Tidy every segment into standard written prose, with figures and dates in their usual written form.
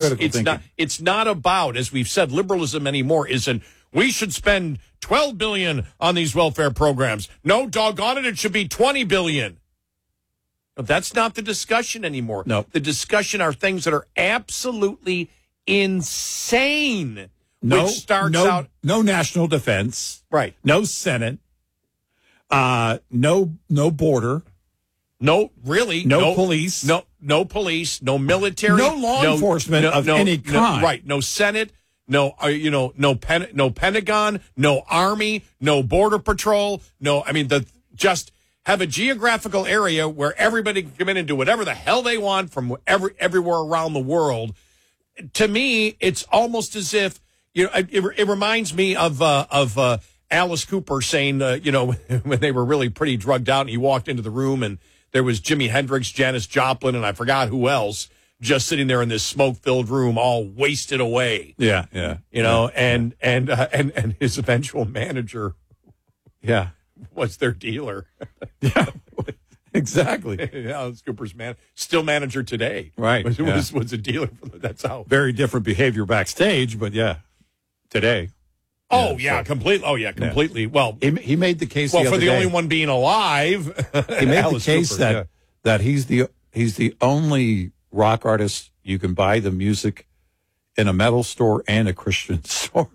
it's not about, as we've said, liberalism anymore isn't we should spend $12 billion on these welfare programs. No, doggone it, it should be $20 billion. No, that's not the discussion anymore. No. The discussion are things that are absolutely insane. No, which starts out no national defense. Right. No Senate. No border. No, really. No police. No police. No military. No law enforcement of any kind. Right. No Senate. No, no Pentagon. No Army. No Border Patrol. No, I mean, just have a geographical area where everybody can come in and do whatever the hell they want from everywhere around the world. To me, it's almost as if, it reminds me of Alice Cooper saying, when they were really pretty drugged out and he walked into the room and there was Jimi Hendrix, Janis Joplin, and I forgot who else, just sitting there in this smoke-filled room, all wasted away. Yeah. And his eventual manager, was their dealer. Yeah, exactly. Alice Cooper's still manager today. Right. Was a dealer. That's how. Very different behavior backstage, but today. Completely. Oh, yeah, completely. Yeah. Well, he made the case. Well, for the only one being alive, he made the case that he's the only rock artist you can buy the music in a metal store and a Christian store.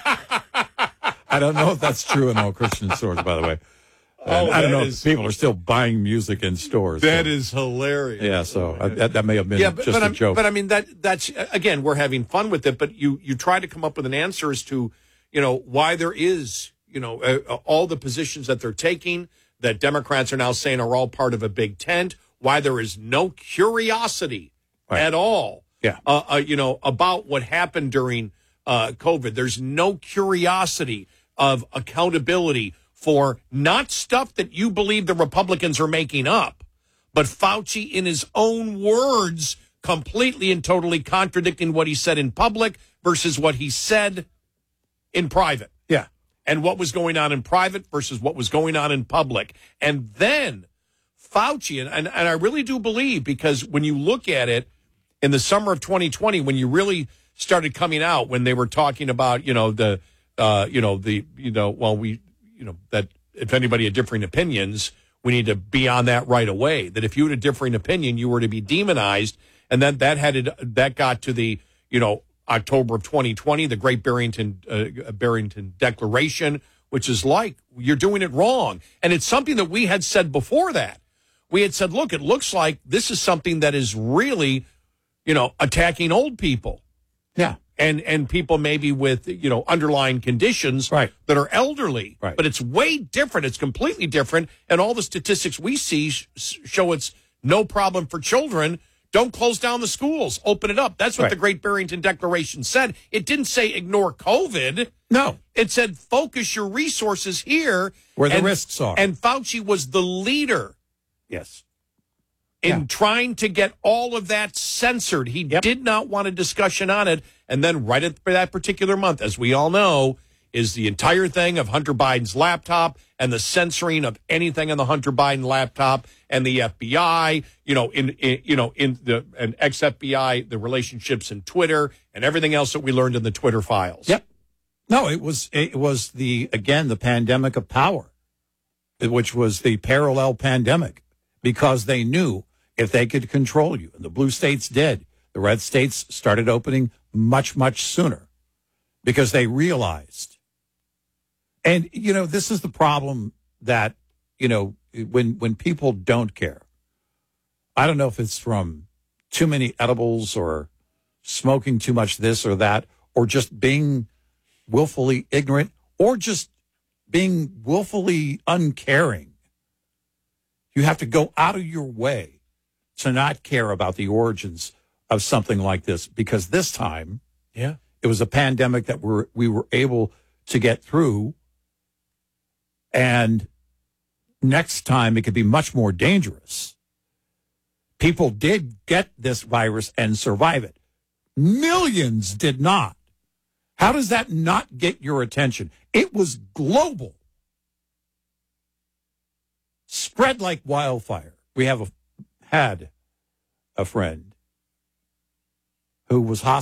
I don't know if that's true in all Christian stores, by the way. I don't know if people are still buying music in stores. That is hilarious. Yeah, so that may have been just a joke. But I mean, that's again, we're having fun with it, but you try to come up with an answer as to, why there is, all the positions that they're taking that Democrats are now saying are all part of a big tent, why there is no curiosity at all, about what happened during COVID. There's no curiosity of accountability for not stuff that you believe the Republicans are making up, but Fauci in his own words completely and totally contradicting what he said in public versus what he said in private. Yeah. And what was going on in private versus what was going on in public. And then Fauci, and I really do believe, because when you look at it in the summer of 2020, when you really started coming out, when they were talking about, that if anybody had differing opinions, we need to be on that right away. That if you had a differing opinion, you were to be demonized. And then that got to the, October of 2020, the Great Barrington Declaration, which is like, you're doing it wrong. And it's something that we had said before that. We had said, look, it looks like this is something that is really, attacking old people. Yeah. And people maybe with, underlying conditions that are elderly. Right. But it's way different. It's completely different. And all the statistics we see show it's no problem for children. Don't close down the schools. Open it up. That's what the Great Barrington Declaration said. It didn't say ignore COVID. No. It said focus your resources here. Where the risks are. And Fauci was the leader. Yes. In trying to get all of that censored. He did not want a discussion on it. And then right at that particular month, as we all know, is the entire thing of Hunter Biden's laptop and the censoring of anything on the Hunter Biden laptop and the FBI, and ex-FBI, the relationships in Twitter and everything else that we learned in the Twitter files. Yep. No, it was the pandemic of power, which was the parallel pandemic, because they knew if they could control you, and the blue states did, the red states started opening much, much sooner because they realized. And, this is the problem that, when people don't care. I don't know if it's from too many edibles or smoking too much this or that, or just being willfully ignorant, or just being willfully uncaring. You have to go out of your way to not care about the origins of something like this, because this time, it was a pandemic that we were able to get through. And next time it could be much more dangerous. People did get this virus and survive it. Millions did not. How does that not get your attention? It was global. Spread like wildfire. We had a friend who was hospitalized